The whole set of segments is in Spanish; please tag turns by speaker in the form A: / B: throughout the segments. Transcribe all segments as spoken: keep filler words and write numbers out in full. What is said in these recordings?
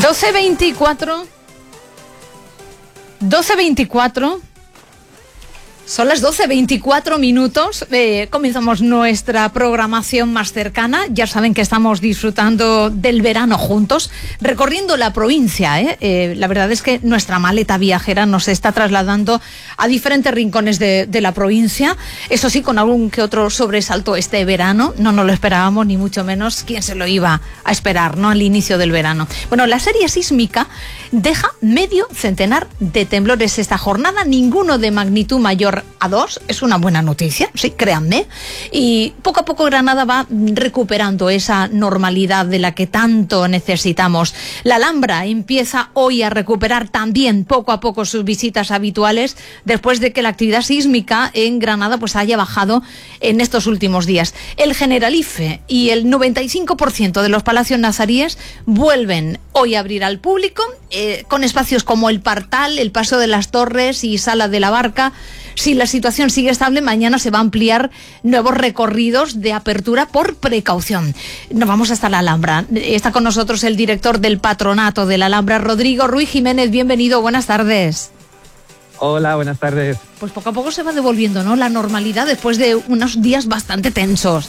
A: doce veinticuatro. doce veinticuatro. Son las doce veinticuatro minutos, eh, comenzamos nuestra programación más cercana. Ya saben que estamos disfrutando del verano juntos, recorriendo la provincia. ¿eh? Eh, la verdad es que nuestra maleta viajera nos está trasladando a diferentes rincones de, de la provincia. Eso sí, con algún que otro sobresalto este verano. No nos lo esperábamos, ni mucho menos. ¿Quién se lo iba a esperar, no? Al inicio del verano. Bueno, la serie sísmica deja medio centenar de temblores esta jornada, ninguno de magnitud mayor a dos, es una buena noticia, sí, créanme, y poco a poco Granada va recuperando esa normalidad de la que tanto necesitamos. La Alhambra empieza hoy a recuperar también poco a poco sus visitas habituales después de que la actividad sísmica en Granada pues haya bajado en estos últimos días. El Generalife y el noventa y cinco por ciento de los palacios nazaríes vuelven hoy a abrir al público, eh, con espacios como el Partal, el Paso de las Torres y Sala de la Barca. Si la situación sigue estable, mañana se va a ampliar nuevos recorridos de apertura por precaución. Nos vamos hasta la Alhambra. Está con nosotros el director del Patronato de la Alhambra, Rodrigo Ruiz Jiménez. Bienvenido, buenas tardes.
B: Hola, buenas tardes.
A: Pues poco a poco se va devolviendo, ¿no?, la normalidad después de unos días bastante tensos.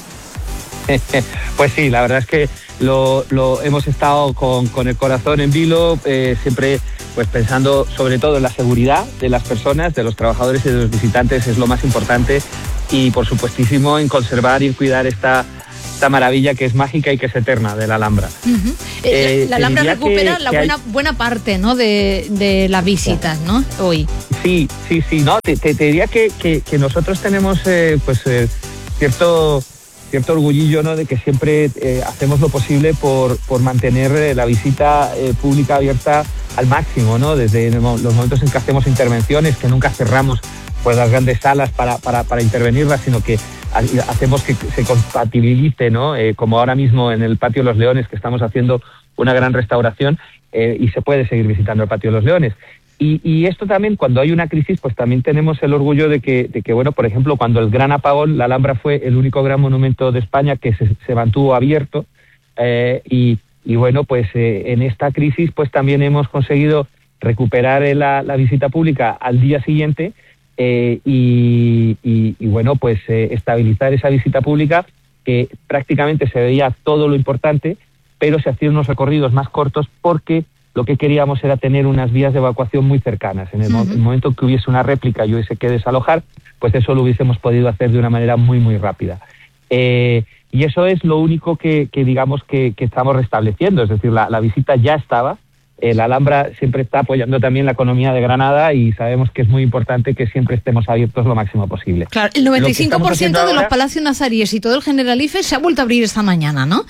B: Pues sí, la verdad es que lo, lo hemos estado con, con el corazón en vilo, eh, siempre pues pensando sobre todo en la seguridad de las personas, de los trabajadores y de los visitantes, es lo más importante, y por supuestísimo en conservar y cuidar esta, esta maravilla que es mágica y que es eterna de la Alhambra.
A: Uh-huh. eh, la, la Alhambra recupera
B: que,
A: la
B: que
A: buena,
B: hay...
A: buena parte, ¿no?, de, de las visitas, ¿no?, hoy.
B: Sí, sí, sí, no, te, te, te diría que, que, que nosotros tenemos eh, pues eh, cierto... cierto orgullillo, ¿no?, de que siempre eh, hacemos lo posible por, por mantener eh, la visita eh, pública abierta al máximo, ¿no? Desde los momentos en que hacemos intervenciones, que nunca cerramos pues las grandes salas para, para, para intervenirlas, sino que hacemos que se compatibilice, ¿no? Eh, como ahora mismo en el Patio de los Leones, que estamos haciendo una gran restauración, eh, y se puede seguir visitando el Patio de los Leones. Y, y esto también, cuando hay una crisis, pues también tenemos el orgullo de que, de que, bueno, por ejemplo, cuando el gran apagón, la Alhambra fue el único gran monumento de España que se, se mantuvo abierto, eh, y, y bueno, pues eh, en esta crisis pues también hemos conseguido recuperar la, la visita pública al día siguiente, eh, y, y, y bueno, pues eh, estabilizar esa visita pública, que prácticamente se veía todo lo importante, pero se hacían unos recorridos más cortos porque lo que queríamos era tener unas vías de evacuación muy cercanas. En el, uh-huh. mo- el momento que hubiese una réplica y hubiese que desalojar, pues eso lo hubiésemos podido hacer de una manera muy, muy rápida. Eh, y eso es lo único que, que digamos, que, que estamos restableciendo. Es decir, la, la visita ya estaba. Eh, la Alhambra siempre está apoyando también la economía de Granada y sabemos que es muy importante que siempre estemos abiertos lo máximo posible.
A: Claro, el noventa y cinco por ciento de
B: ahora,
A: los palacios nazaríes y todo el Generalife se ha vuelto a abrir esta mañana, ¿no?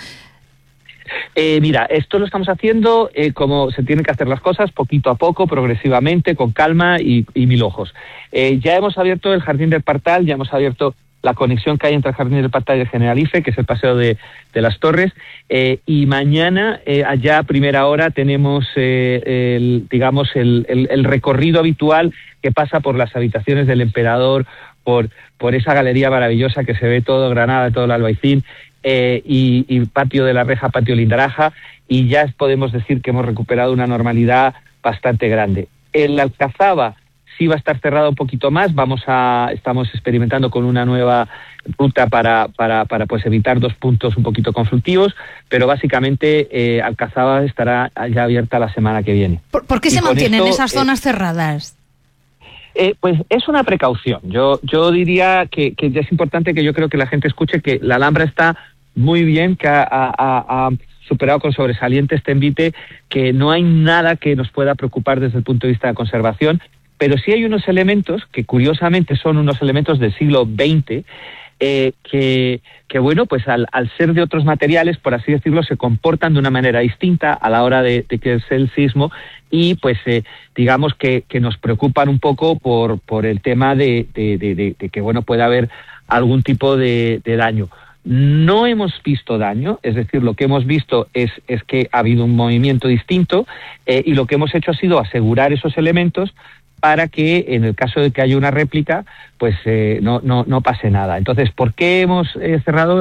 B: Eh, mira, esto lo estamos haciendo eh, como se tienen que hacer las cosas, poquito a poco, progresivamente, con calma y, y mil ojos. Eh, ya hemos abierto el Jardín del Partal, ya hemos abierto la conexión que hay entre el Jardín del Partal y el Generalife, que es el Paseo de, de las Torres, eh, y mañana, eh, allá a primera hora, tenemos, eh, el, digamos, el, el, el recorrido habitual que pasa por las habitaciones del Emperador, por, por esa galería maravillosa que se ve todo Granada, todo el Albaicín, Eh, y, y Patio de la Reja, Patio Lindaraja, y ya podemos decir que hemos recuperado una normalidad bastante grande. El Alcazaba sí va a estar cerrado un poquito más, vamos a, estamos experimentando con una nueva ruta para, para, para pues evitar dos puntos un poquito conflictivos, pero básicamente eh, Alcazaba estará ya abierta la semana que viene.
A: ¿Por, ¿por qué
B: y
A: se mantienen
B: esto,
A: esas zonas
B: eh, cerradas?
A: Eh,
B: pues es una precaución. Yo, yo diría que, que ya es importante que yo creo que la gente escuche que la Alhambra está muy bien, que ha, ha, ha superado con sobresaliente este envite, que no hay nada que nos pueda preocupar desde el punto de vista de conservación, pero sí hay unos elementos que curiosamente son unos elementos del siglo veinte, eh, que, que bueno, pues al, al ser de otros materiales, por así decirlo, se comportan de una manera distinta a la hora de, de que es el sismo, y pues eh, digamos que, que nos preocupan un poco por, por el tema de, de, de, de, de que bueno, puede haber algún tipo de, de daño. No hemos visto daño, es decir, lo que hemos visto es, es que ha habido un movimiento distinto, eh, y lo que hemos hecho ha sido asegurar esos elementos para que en el caso de que haya una réplica, pues eh, no, no, no pase nada. Entonces, ¿por qué hemos eh, cerrado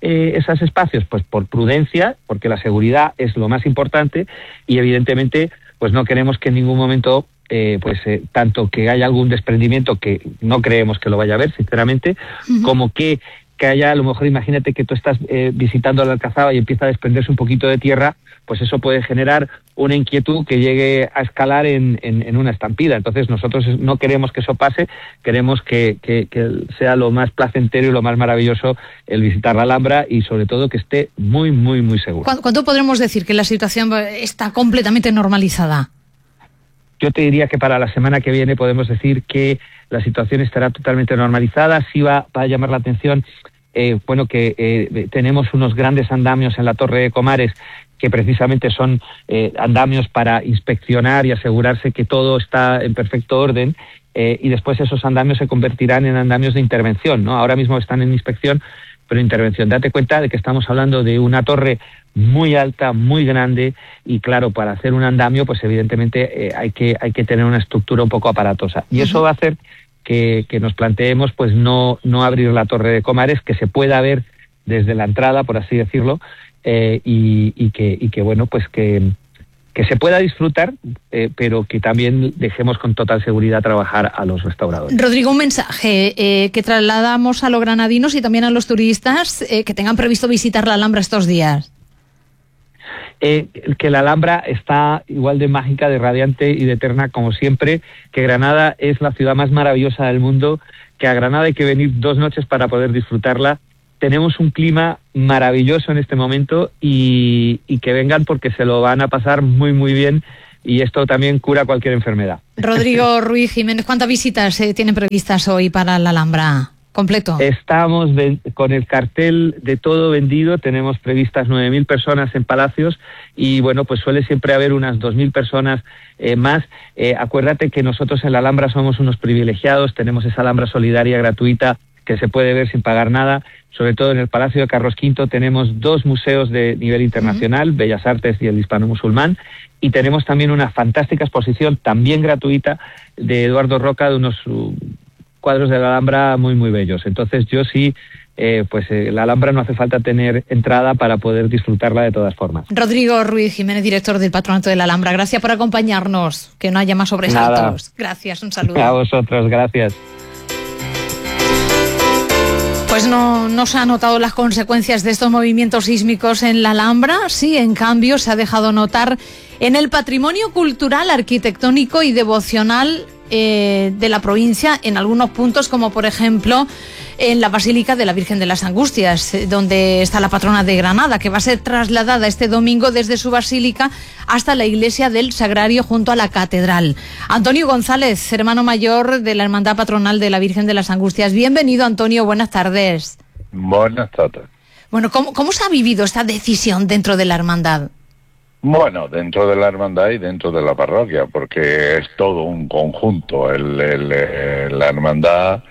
B: eh, esos espacios? Pues por prudencia, porque la seguridad es lo más importante y evidentemente pues no queremos que en ningún momento eh, pues eh, tanto que haya algún desprendimiento, que no creemos que lo vaya a haber sinceramente, uh-huh. como que que haya, a lo mejor imagínate que tú estás eh, visitando la Alcazaba y empieza a desprenderse un poquito de tierra, pues eso puede generar una inquietud que llegue a escalar en, en, en una estampida. Entonces nosotros no queremos que eso pase, queremos que, que, que sea lo más placentero y lo más maravilloso el visitar la Alhambra y sobre todo que esté muy, muy, muy seguro.
A: ¿Cuándo, ¿cuándo podremos decir que la situación está completamente normalizada?
B: Yo te diría que para la semana que viene podemos decir que la situación estará totalmente normalizada. Sí va, va a llamar la atención, eh, bueno, que eh, tenemos unos grandes andamios en la Torre de Comares que precisamente son eh, andamios para inspeccionar y asegurarse que todo está en perfecto orden, eh, y después esos andamios se convertirán en andamios de intervención, ¿no? Ahora mismo están en inspección, pero intervención. Date cuenta de que estamos hablando de una torre muy alta, muy grande, y claro, para hacer un andamio, pues evidentemente eh, hay que hay que tener una estructura un poco aparatosa. Y eso va a hacer que, que nos planteemos pues no, no abrir la Torre de Comares, que se pueda ver desde la entrada, por así decirlo, eh, y, y que y que bueno, pues que, que se pueda disfrutar, eh, pero que también dejemos con total seguridad trabajar a los restauradores.
A: Rodrigo, un mensaje eh, que trasladamos a los granadinos y también a los turistas eh, que tengan previsto visitar la Alhambra estos días.
B: Eh, que la Alhambra está igual de mágica, de radiante y de eterna como siempre, que Granada es la ciudad más maravillosa del mundo, que a Granada hay que venir dos noches para poder disfrutarla. Tenemos un clima maravilloso en este momento y, y que vengan porque se lo van a pasar muy muy bien, y esto también cura cualquier enfermedad.
A: Rodrigo Ruiz Jiménez, ¿cuántas visitas eh, tienen previstas hoy para la Alhambra? Completo.
B: Estamos con el cartel de todo vendido, tenemos previstas nueve mil personas en Palacios y bueno, pues suele siempre haber unas dos mil personas eh, más. Eh, acuérdate que nosotros en la Alhambra somos unos privilegiados, tenemos esa Alhambra solidaria gratuita que se puede ver sin pagar nada. Sobre todo en el Palacio de Carlos quinto tenemos dos museos de nivel internacional, uh-huh. Bellas Artes y el Hispano-Musulmán, y tenemos también una fantástica exposición, también gratuita, de Eduardo Roca, de unos uh, cuadros de la Alhambra muy muy bellos. Entonces yo sí, eh, pues eh, la Alhambra no hace falta tener entrada para poder disfrutarla de todas formas.
A: Rodrigo Ruiz Jiménez, director del Patronato de la Alhambra, gracias por acompañarnos, que no haya más sobresaltos. Nada. Gracias, un saludo.
B: A vosotros, gracias.
A: Pues no, no se han notado las consecuencias de estos movimientos sísmicos en la Alhambra, sí, en cambio se ha dejado notar en el patrimonio cultural, arquitectónico y devocional eh, de la provincia, en algunos puntos, como por ejemplo en la Basílica de la Virgen de las Angustias, donde está la patrona de Granada, que va a ser trasladada este domingo desde su basílica hasta la iglesia del Sagrario junto a la catedral. Antonio González, hermano mayor de la Hermandad Patronal de la Virgen de las Angustias. Bienvenido, Antonio, buenas tardes.
C: Buenas tardes.
A: Bueno, ¿cómo, cómo se ha vivido esta decisión dentro de la hermandad?
C: Bueno, dentro de la hermandad y dentro de la parroquia, porque es todo un conjunto. El, el, el, la hermandad,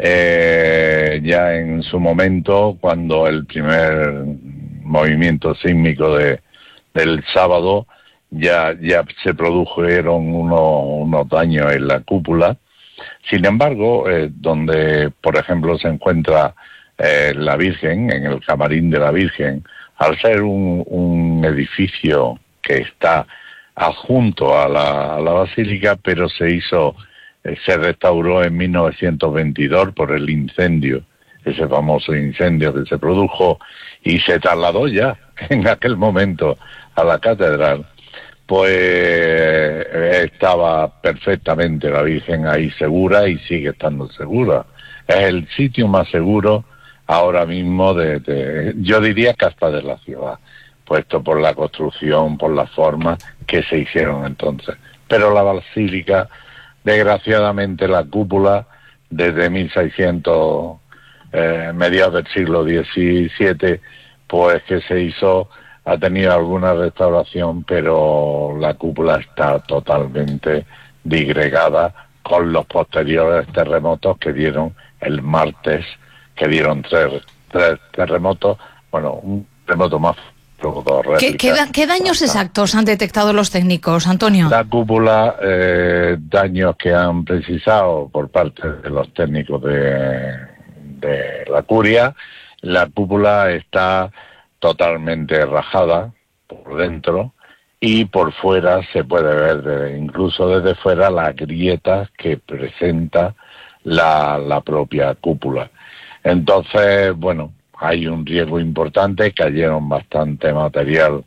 C: eh, ya en su momento, cuando el primer movimiento sísmico de, del sábado, ya, ya se produjeron unos, unos daños en la cúpula. Sin embargo, eh, donde, por ejemplo, se encuentra eh, la Virgen, en el camarín de la Virgen, al ser un, un edificio que está adjunto a la, a la basílica, pero se hizo, eh, se restauró en mil novecientos veintidós por el incendio, ese famoso incendio que se produjo, y se trasladó ya en aquel momento a la catedral, pues eh, estaba perfectamente la Virgen ahí segura y sigue estando segura. Es el sitio más seguro ahora mismo, de, de, yo diría que hasta de la ciudad, puesto por la construcción, por las formas que se hicieron entonces. Pero la basílica, desgraciadamente la cúpula, desde mil seiscientos, eh, mediados del siglo diecisiete, pues que se hizo, ha tenido alguna restauración, pero la cúpula está totalmente disgregada con los posteriores terremotos que dieron el martes, que dieron tres, tres terremotos, bueno, un terremoto más, luego dos réplicas.
A: ¿Qué, qué, da, ¿Qué daños exactos han detectado los técnicos, Antonio?
C: La cúpula, eh, daños que han precisado por parte de los técnicos de, de la curia, la cúpula está totalmente rajada por dentro y por fuera se puede ver, de, incluso desde fuera, las grietas que presenta la, la propia cúpula. Entonces, bueno, hay un riesgo importante, cayeron bastante material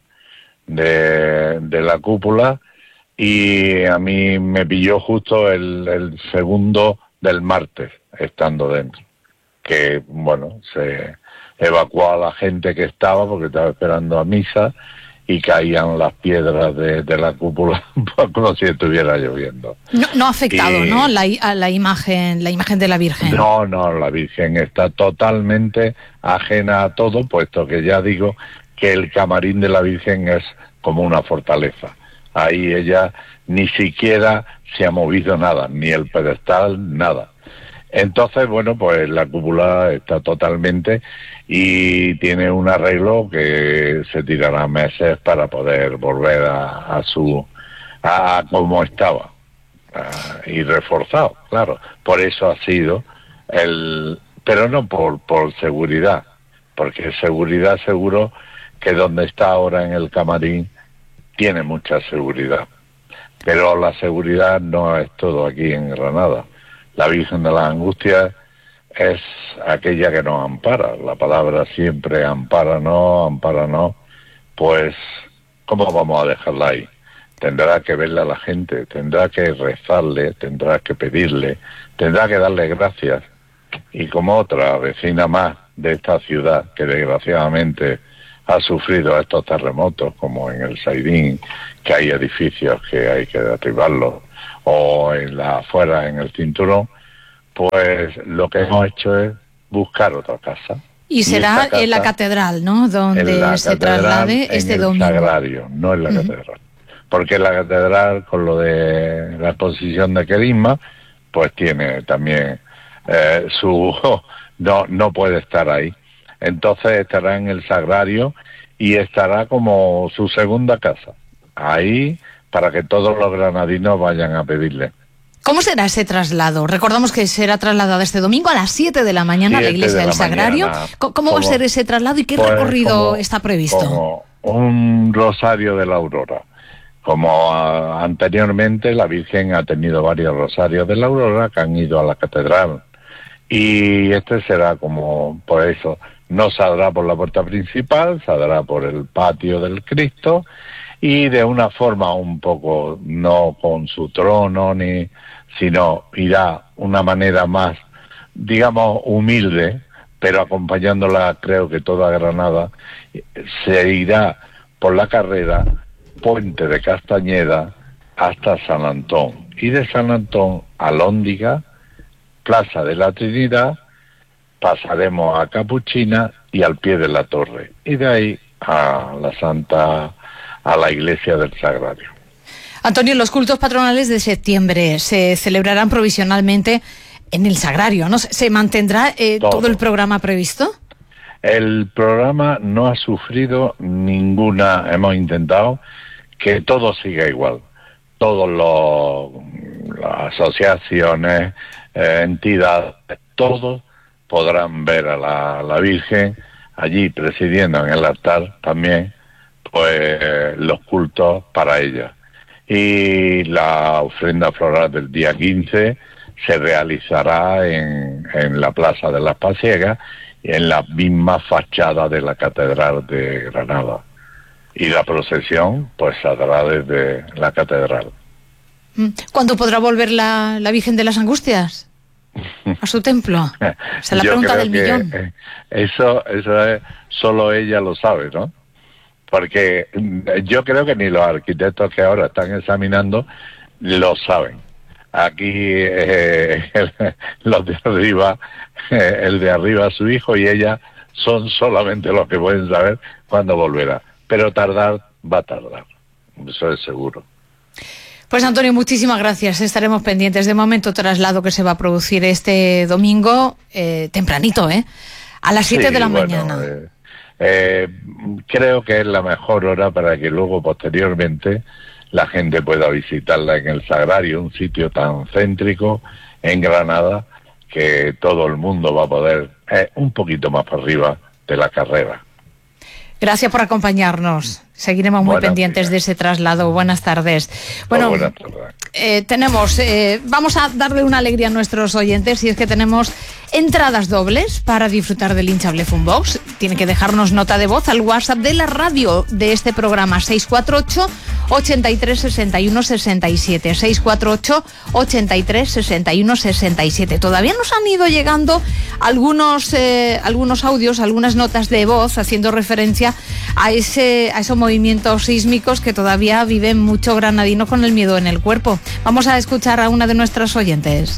C: de, de la cúpula y a mí me pilló justo el, el segundo del martes estando dentro, que bueno, se evacuó a la gente que estaba porque estaba esperando a misa y caían las piedras de, de la cúpula como si estuviera lloviendo.
A: No, no ha afectado,
C: y,
A: ¿no? La, a la imagen, la imagen de la Virgen.
C: No, no, la Virgen está totalmente ajena a todo, puesto que ya digo que el camarín de la Virgen es como una fortaleza. Ahí ella ni siquiera se ha movido nada, ni el pedestal, nada. Entonces, bueno, pues la cúpula está totalmente y tiene un arreglo que se tirará meses para poder volver a, a su a como estaba a, y reforzado, claro. Por eso ha sido el, pero no por por seguridad, porque seguridad seguro que donde está ahora en el camarín tiene mucha seguridad, pero la seguridad no es todo aquí en Granada. La Virgen de las Angustias es aquella que nos ampara. La palabra siempre ampara, no, ampara, no. Pues, ¿cómo vamos a dejarla ahí? Tendrá que verla a la gente, tendrá que rezarle, tendrá que pedirle, tendrá que darle gracias. Y como otra vecina más de esta ciudad, que desgraciadamente ha sufrido estos terremotos, como en el Saidín, que hay edificios que hay que derribarlos, o en la afuera, en el cinturón, pues lo que hemos hecho es buscar otra casa.
A: Y será y en la catedral, ¿no? Donde se traslade este domingo.
C: En el sagrario, no en la uh-huh. catedral. Porque la catedral, con lo de la exposición de Querisma, pues tiene también eh, su... no, no puede estar ahí. Entonces estará en el sagrario y estará como su segunda casa. Ahí, para que todos los granadinos vayan a pedirle.
A: ¿Cómo será ese traslado? Recordamos que será trasladado este domingo a las siete de la mañana a la iglesia del Sagrario. Mañana. ¿Cómo como, va a ser ese traslado y qué pues recorrido como, está previsto?
C: Como un rosario de la aurora. Como uh, anteriormente la Virgen ha tenido varios rosarios de la aurora que han ido a la catedral. Y este será como, por eso, no saldrá por la puerta principal, saldrá por el patio del Cristo, y de una forma un poco, no con su trono, ni sino irá una manera más, digamos, humilde, pero acompañándola, creo que toda Granada, se irá por la carrera Puente de Castañeda hasta San Antón, y de San Antón a Lóndiga, Plaza de la Trinidad, pasaremos a Capuchina y al pie de la torre, y de ahí a la Santa... a la iglesia del Sagrario.
A: Antonio, los cultos patronales de septiembre se celebrarán provisionalmente en el Sagrario, ¿no? ¿Se mantendrá eh, todo. todo el programa previsto?
C: El programa no ha sufrido ninguna, hemos intentado que todo siga igual. Todos los las asociaciones, eh, entidades, todos podrán ver a la, la Virgen allí presidiendo en el altar también, pues los cultos para ella. Y la ofrenda floral del día quince se realizará en, en la Plaza de las Pasiegas y en la misma fachada de la Catedral de Granada. Y la procesión pues saldrá desde la Catedral.
A: ¿Cuándo podrá volver la, la Virgen de las Angustias a su templo? Esa es la pregunta del millón.
C: Eso, eso es, solo ella lo sabe, ¿no? Porque yo creo que ni los arquitectos que ahora están examinando lo saben. Aquí eh, el, los de arriba, eh, el de arriba su hijo y ella son solamente los que pueden saber cuándo volverá. Pero tardar, va a tardar. Eso es seguro.
A: Pues Antonio, muchísimas gracias. Estaremos pendientes. De momento, traslado que se va a producir este domingo, eh, tempranito, ¿eh? A las siete sí, de la bueno, mañana.
C: Eh, Eh, creo que es la mejor hora para que luego posteriormente la gente pueda visitarla en el Sagrario, un sitio tan céntrico en Granada que todo el mundo va a poder eh, un poquito más para arriba de la carrera.
A: Gracias por acompañarnos. Seguiremos muy buenas pendientes días. de ese traslado. Buenas tardes. Bueno, oh, buenas tardes. Eh, tenemos, eh, vamos a darle una alegría a nuestros oyentes, y es que tenemos entradas dobles para disfrutar del hinchable Funbox. Tiene que dejarnos nota de voz al WhatsApp de la radio de este programa, seis cuatro ocho, ochenta y tres, sesenta y uno, sesenta y siete, seis cuatro ocho, ochenta y tres, sesenta y uno, sesenta y siete. Todavía nos han ido llegando algunos, eh, algunos audios, algunas notas de voz haciendo referencia a ese, a esos movimientos sísmicos que todavía viven mucho granadino con el miedo en el cuerpo. Vamos a escuchar a una de nuestras oyentes.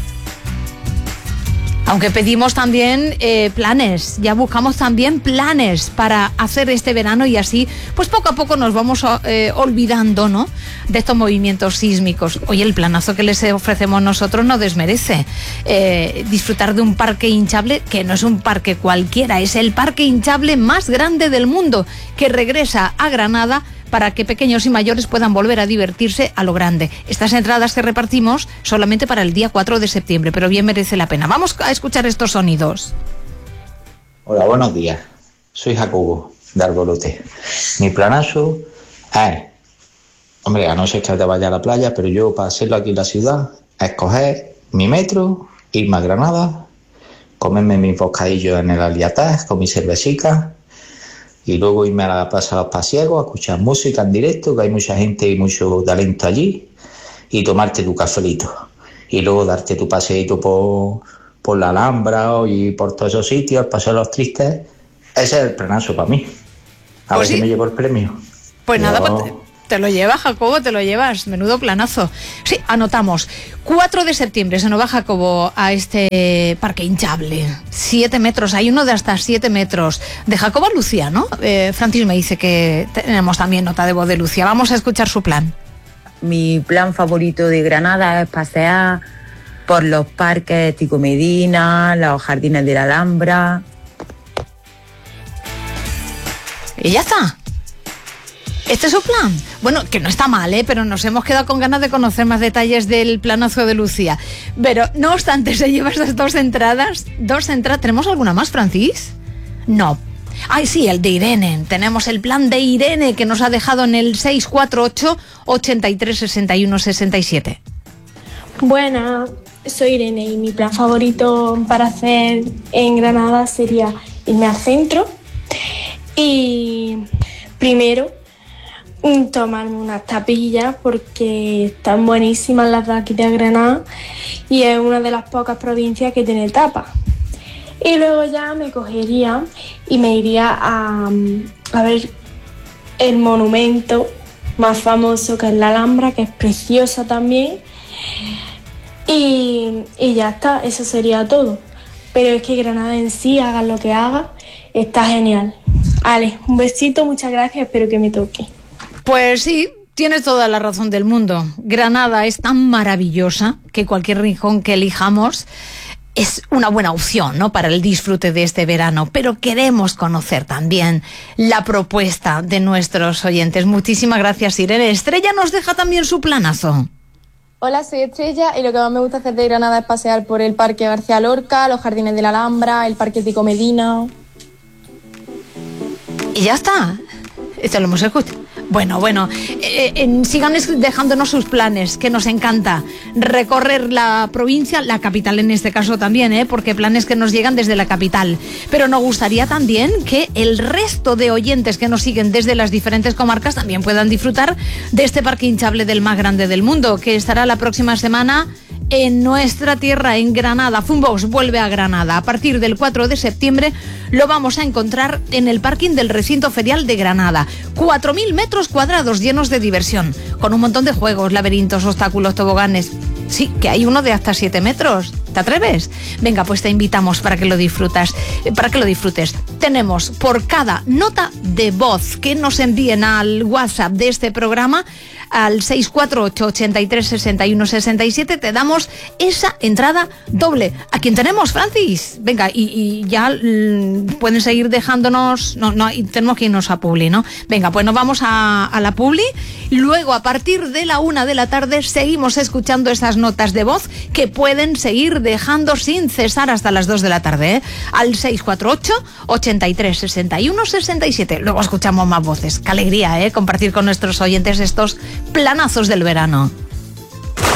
A: Aunque pedimos también eh, planes, ya buscamos también planes para hacer este verano, y así pues poco a poco nos vamos eh, olvidando, ¿no?, de estos movimientos sísmicos. Oye, el planazo que les ofrecemos nosotros no desmerece. Eh, disfrutar de un parque hinchable que no es un parque cualquiera, es el parque hinchable más grande del mundo, que regresa a Granada para que pequeños y mayores puedan volver a divertirse a lo grande. Estas entradas que repartimos solamente para el día cuatro de septiembre, pero bien merece la pena. Vamos a escuchar estos sonidos.
D: Hola, buenos días. Soy Jacobo, de Arbolote. Mi planazo es, hombre, a no ser que te vaya a la playa, pero yo para hacerlo aquí en la ciudad, es coger mi metro, irme a Granada, comerme mis bocadillos en el Aliataz con mi cervecica, y luego irme a la Plaza de los Pasiegos a escuchar música en directo, que hay mucha gente y mucho talento allí, y tomarte tu cafelito, y luego darte tu paseíto por, por la Alhambra y por todos esos sitios, pasar los tristes. Ese es el planazo para mí. A pues ver sí. si me llevo el premio.
A: Pues Yo... nada, pues te lo llevas, Jacobo, te lo llevas. Menudo planazo. Sí, anotamos. cuatro de septiembre se nos va Jacobo a este parque hinchable. Siete metros, hay uno de hasta siete metros. De Jacobo a Lucía, ¿no? Eh, Francis me dice que tenemos también nota de voz de Lucía. Vamos a escuchar su plan.
E: Mi plan favorito de Granada es pasear por los parques Tico Medina, los jardines de la Alhambra.
A: Y ya está. ¿Este es su plan? Bueno, que no está mal, ¿eh? Pero nos hemos quedado con ganas de conocer más detalles del planazo de Lucía. Pero, no obstante, se lleva esas dos entradas. Dos entradas. ¿Tenemos alguna más, Francis? No. Ay, sí, el de Irene. Tenemos el plan de Irene que nos ha dejado en el seis cuatro ocho, ochenta y tres, sesenta y uno, sesenta y siete.
F: Buenas, soy Irene y mi plan favorito para hacer en Granada sería irme al centro y primero tomarme unas tapillas porque están buenísimas las de aquí de Granada y es una de las pocas provincias que tiene tapa. Y luego ya me cogería y me iría a, a ver el monumento más famoso, que es la Alhambra, que es preciosa también. Y, y ya está, eso sería todo. Pero es que Granada en sí, haga lo que haga, está genial. Ale, un besito, muchas gracias, espero que me toque.
A: Pues sí, tienes toda la razón del mundo. Granada es tan maravillosa que cualquier rincón que elijamos es una buena opción, ¿no?, para el disfrute de este verano. Pero queremos conocer también la propuesta de nuestros oyentes. Muchísimas gracias, Irene. Estrella nos deja también su planazo.
G: Hola, soy Estrella y lo que más me gusta hacer de Granada es pasear por el Parque García Lorca, los Jardines de la Alhambra, el Parque Tico Medina.
A: Y ya está. Esto lo hemos escuchado. Bueno, bueno, eh, eh, sigan dejándonos sus planes, que nos encanta recorrer la provincia, la capital en este caso también, ¿eh? Porque planes que nos llegan desde la capital. Pero nos gustaría también que el resto de oyentes que nos siguen desde las diferentes comarcas también puedan disfrutar de este parque hinchable del más grande del mundo, que estará la próxima semana en nuestra tierra, en Granada. Funbox vuelve a Granada. A partir del cuatro de septiembre lo vamos a encontrar en el parking del recinto ferial de Granada. cuatro mil metros cuadrados llenos de diversión, con un montón de juegos, laberintos, obstáculos, toboganes. Sí, que hay uno de hasta siete metros. ¿Te atreves? Venga, pues te invitamos para que lo disfrutas, para que lo disfrutes. Tenemos por cada nota de voz que nos envíen al WhatsApp de este programa, al seis cuatro ocho, ochenta y tres, sesenta y uno, sesenta y siete, te damos esa entrada doble. ¿A quién tenemos, Francis? Venga, y, y ya mm, pueden seguir dejándonos... No, no, tenemos que irnos a Publi, ¿no? Venga, pues nos vamos a, a la Publi Luego, a partir de la una de la tarde, seguimos escuchando esas notas de voz que pueden seguir dejando sin cesar hasta las dos de la tarde, ¿eh? Al seis cuatro ocho, ochenta y tres, sesenta y uno, sesenta y siete. Luego escuchamos más voces. Qué alegría, ¿eh? Compartir con nuestros oyentes estos planazos del verano.